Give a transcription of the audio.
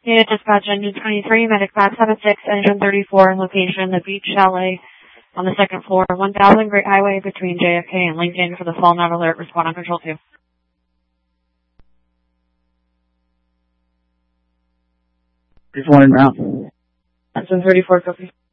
Unit dispatch engine 23, medic 576, engine 34, in location, the Beach Chalet on the second floor, 1000 Great Highway between JFK and Lincoln for the fall not alert. Respond on control 2. There's one in route. Engine 34, copy.